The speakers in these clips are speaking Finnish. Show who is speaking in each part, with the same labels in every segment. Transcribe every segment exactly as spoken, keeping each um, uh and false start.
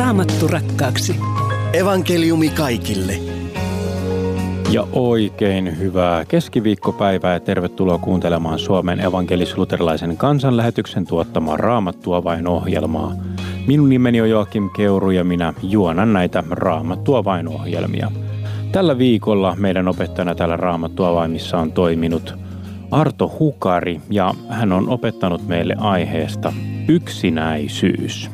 Speaker 1: Raamattu rakkaaksi.
Speaker 2: Evankeliumi kaikille.
Speaker 3: Ja oikein hyvää keskiviikkopäivää ja tervetuloa kuuntelemaan Suomen evankelis-luterilaisen kansanlähetyksen tuottamaa Raamattua vain -ohjelmaa. Minun nimeni on Joakim Keuru ja minä juonan näitä Raamattua vain -ohjelmia. Tällä viikolla meidän opettajana täällä Raamattua vaimissa on toiminut Arto Hukari ja hän on opettanut meille aiheesta yksinäisyys.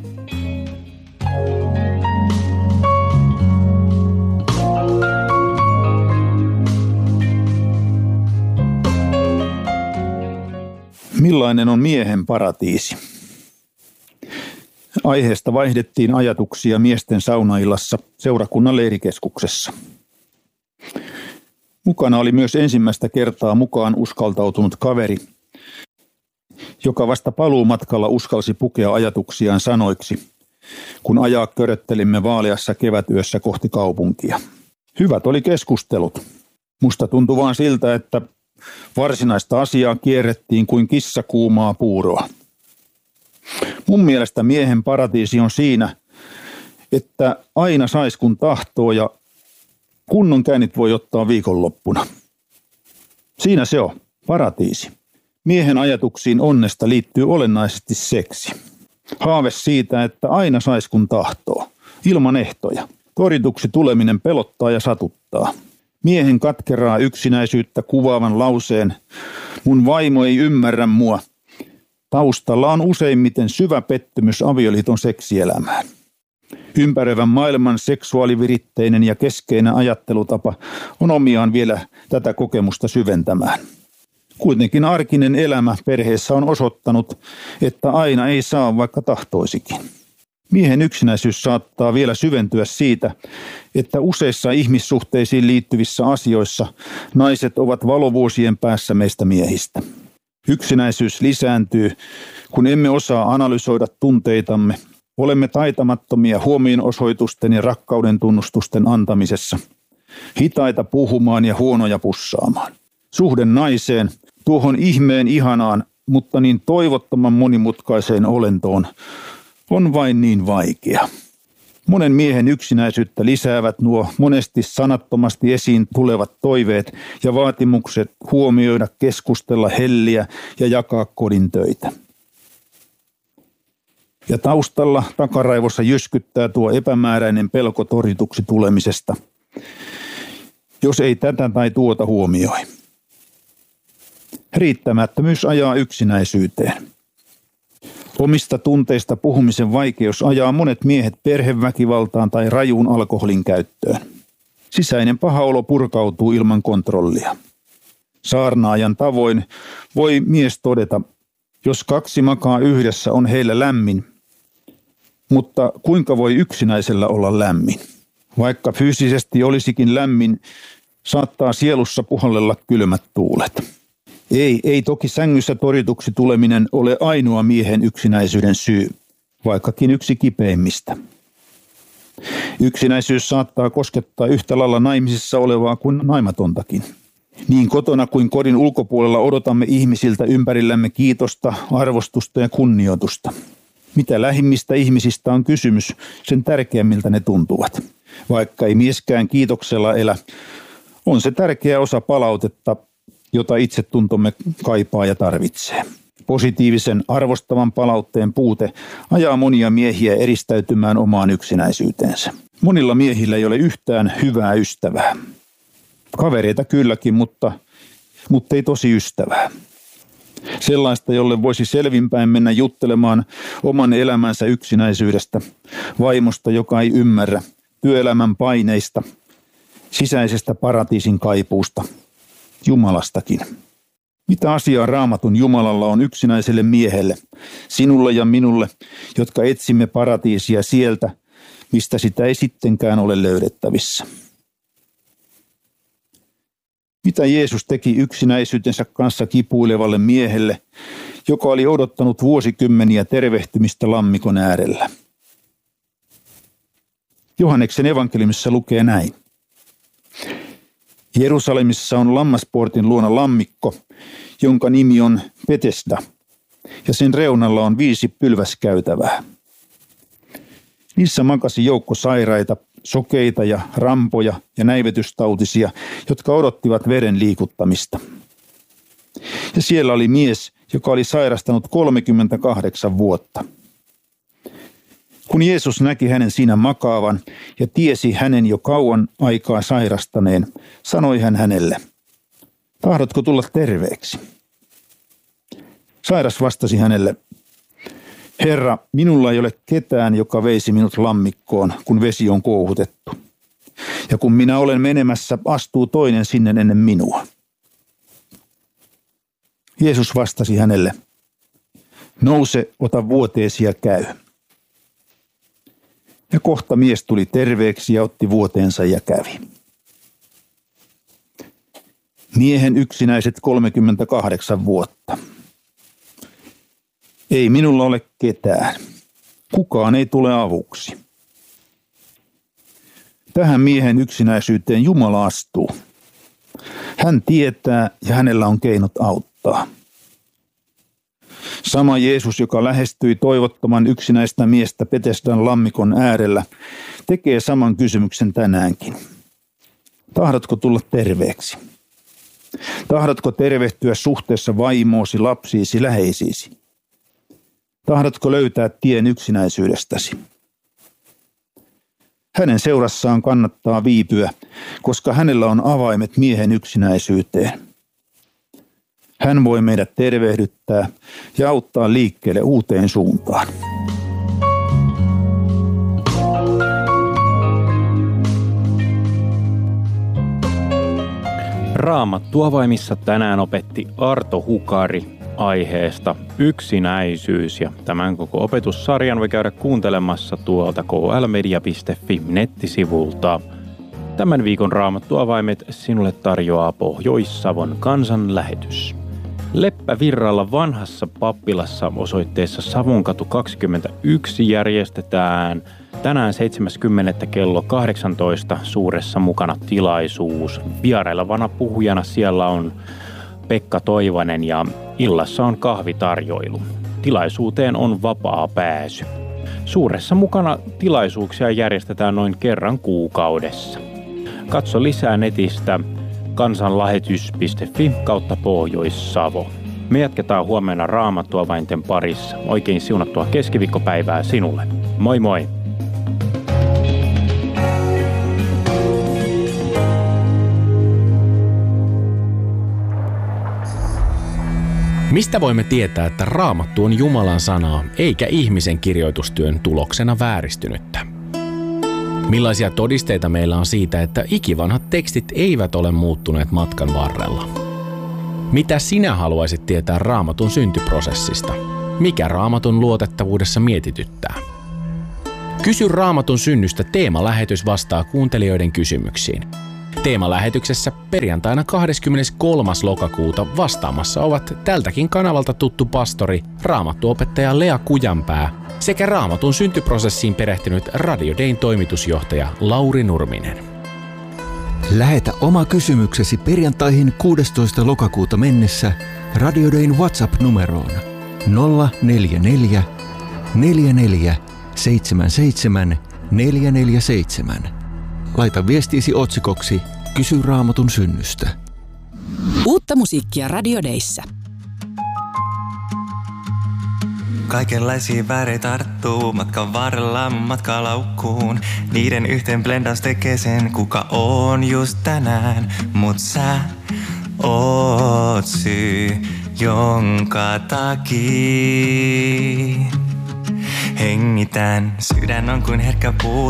Speaker 4: Millainen on miehen paratiisi? Aiheesta vaihdettiin ajatuksia miesten saunaillassa seurakunnan leirikeskuksessa. Mukana oli myös ensimmäistä kertaa mukaan uskaltautunut kaveri, joka vasta paluumatkalla uskalsi pukea ajatuksiaan sanoiksi, kun ajaa köröttelimme vaaleassa kevätyössä kohti kaupunkia. Hyvät oli keskustelut. Musta tuntui vaan siltä, että varsinaista asiaa kierrettiin kuin kissa kuumaa puuroa. Mun mielestä miehen paratiisi on siinä, että aina sais kun tahtoo ja kunnon käynnit voi ottaa viikonloppuna. Siinä se on, paratiisi. Miehen ajatuksiin onnesta liittyy olennaisesti seksi. Haave siitä, että aina sais kun tahtoo, ilman ehtoja. Torituksi tuleminen pelottaa ja satuttaa. Miehen katkeraa yksinäisyyttä kuvaavan lauseen, mun vaimo ei ymmärrä mua, taustalla on useimmiten syvä pettymys avioliiton seksielämään. Ympäröivän maailman seksuaaliviritteinen ja keskeinen ajattelutapa on omiaan vielä tätä kokemusta syventämään. Kuitenkin arkinen elämä perheessä on osoittanut, että aina ei saa vaikka tahtoisikin. Miehen yksinäisyys saattaa vielä syventyä siitä, että useissa ihmissuhteisiin liittyvissä asioissa naiset ovat valovuosien päässä meistä miehistä. Yksinäisyys lisääntyy, kun emme osaa analysoida tunteitamme, olemme taitamattomia huomionosoitusten ja rakkauden tunnustusten antamisessa, hitaita puhumaan ja huonoja pussaamaan. Suhde naiseen, tuohon ihmeen ihanaan, mutta niin toivottoman monimutkaiseen olentoon, on vain niin vaikea. Monen miehen yksinäisyyttä lisäävät nuo monesti sanattomasti esiin tulevat toiveet ja vaatimukset huomioida, keskustella, helliä ja jakaa kodin töitä. Ja taustalla takaraivossa jyskyttää tuo epämääräinen pelko torjutuksi tulemisesta, jos ei tätä tai tuota huomioi. Riittämättömyys ajaa yksinäisyyteen. Omista tunteista puhumisen vaikeus ajaa monet miehet perheväkivaltaan tai rajuun alkoholin käyttöön. Sisäinen pahaolo purkautuu ilman kontrollia. Saarnaajan tavoin voi mies todeta, jos kaksi makaa yhdessä on heillä lämmin, mutta kuinka voi yksinäisellä olla lämmin? Vaikka fyysisesti olisikin lämmin, saattaa sielussa puhallella kylmät tuulet. Ei, ei toki sängyssä torituksi tuleminen ole ainoa miehen yksinäisyyden syy, vaikkakin yksi kipeimmistä. Yksinäisyys saattaa koskettaa yhtä lailla naimisissa olevaa kuin naimatontakin. Niin kotona kuin kodin ulkopuolella odotamme ihmisiltä ympärillämme kiitosta, arvostusta ja kunnioitusta. Mitä lähimmistä ihmisistä on kysymys, sen tärkeämmiltä ne tuntuvat. Vaikka ei mieskään kiitoksella elä, on se tärkeä osa palautetta, jota itsetuntomme kaipaa ja tarvitsee. Positiivisen arvostavan palautteen puute ajaa monia miehiä eristäytymään omaan yksinäisyyteensä. Monilla miehillä ei ole yhtään hyvää ystävää. Kavereita kylläkin, mutta, mutta ei tosi ystävää. Sellaista, jolle voisi selvinpäin mennä juttelemaan oman elämänsä yksinäisyydestä, vaimosta, joka ei ymmärrä, työelämän paineista, sisäisestä paratiisin kaipuusta, Jumalastakin. Mitä asiaa Raamatun Jumalalla on yksinäiselle miehelle, sinulle ja minulle, jotka etsimme paratiisia sieltä, mistä sitä ei sittenkään ole löydettävissä? Mitä Jeesus teki yksinäisyytensä kanssa kipuilevalle miehelle, joka oli odottanut vuosikymmeniä tervehtymistä lammikon äärellä? Johanneksen evankeliumissa lukee näin. Jerusalemissa on lammasportin luona lammikko, jonka nimi on Betesda, ja sen reunalla on viisi pylväskäytävää. Niissä makasi joukko sairaita, sokeita ja rampoja ja näivetystautisia, jotka odottivat veren liikuttamista. Ja siellä oli mies, joka oli sairastanut kolmekymmentäkahdeksan vuotta. Kun Jeesus näki hänen siinä makaavan ja tiesi hänen jo kauan aikaa sairastaneen, sanoi hän hänelle, tahdotko tulla terveeksi? Sairas vastasi hänelle, Herra, minulla ei ole ketään, joka veisi minut lammikkoon, kun vesi on kouhutettu. Ja kun minä olen menemässä, astuu toinen sinne ennen minua. Jeesus vastasi hänelle, nouse, ota vuoteesi ja käy. Ja kohta mies tuli terveeksi ja otti vuoteensa ja kävi. Miehen yksinäiset kolmekymmentäkahdeksan vuotta. Ei minulla ole ketään. Kukaan ei tule avuksi. Tähän miehen yksinäisyyteen Jumala astuu. Hän tietää ja hänellä on keinot auttaa. Sama Jeesus, joka lähestyi toivottoman yksinäistä miestä Betesdan lammikon äärellä, tekee saman kysymyksen tänäänkin. Tahdotko tulla terveeksi? Tahdotko tervehtyä suhteessa vaimoosi, lapsiisi, läheisiisi? Tahdotko löytää tien yksinäisyydestäsi? Hänen seurassaan kannattaa viipyä, koska hänellä on avaimet miehen yksinäisyyteen. Hän voi meidät tervehdyttää ja auttaa liikkeelle uuteen suuntaan.
Speaker 3: Raamattu avaimissa tänään opetti Arto Hukari aiheesta yksinäisyys, ja tämän koko opetussarjan voi käydä kuuntelemassa tuolta k l media piste f i nettisivulta. Tämän viikon Raamattu avaimet sinulle tarjoaa Pohjois-Savon kansanlähetys. Leppävirralla vanhassa pappilassa osoitteessa Savunkatu kaksikymmentäyksi järjestetään tänään seitsemäs kymmenettä kello kahdeksantoista suuressa mukana tilaisuus. Vierailevana puhujana siellä on Pekka Toivanen ja illassa on kahvitarjoilu. Tilaisuuteen on vapaa pääsy. Suuressa mukana tilaisuuksia järjestetään noin kerran kuukaudessa. Katso lisää netistä kansanlähetys piste f i kautta Pohjois-Savo. Me jatketaan huomenna Raamattuavainten parissa. Oikein siunattua keskiviikkopäivää sinulle. Moi moi!
Speaker 1: Mistä voimme tietää, että Raamattu on Jumalan sanaa, eikä ihmisen kirjoitustyön tuloksena vääristynyttä? Millaisia todisteita meillä on siitä, että ikivanhat tekstit eivät ole muuttuneet matkan varrella? Mitä sinä haluaisit tietää Raamatun syntyprosessista? Mikä Raamatun luotettavuudessa mietityttää? Kysy Raamatun synnystä teemalähetys vastaa kuuntelijoiden kysymyksiin. Teemalähetyksessä perjantaina kahdeskymmeneskolmas lokakuuta vastaamassa ovat tältäkin kanavalta tuttu pastori, raamattuopettaja Lea Kujanpää sekä Raamatun syntyprosessiin perehtynyt Radio Dayn toimitusjohtaja Lauri Nurminen.
Speaker 5: Lähetä oma kysymyksesi perjantaihin kuudestoista lokakuuta mennessä Radio Dayn WhatsApp-numeroon nolla neljä neljä, neljä neljä, seitsemän seitsemän, neljä neljä seitsemän. Laita viestiisi otsikoksi Kysy Raamatun synnystä.
Speaker 6: Uutta musiikkia Radio Dayssä.
Speaker 7: Kaikenlaisia väreitä tarttuu matkan varrella matkalaukkuun. Niiden yhteen blendaus tekee sen, kuka on just tänään. Mut sä oot syy, jonka takia hengitän. Sydän on kuin herkkä puu.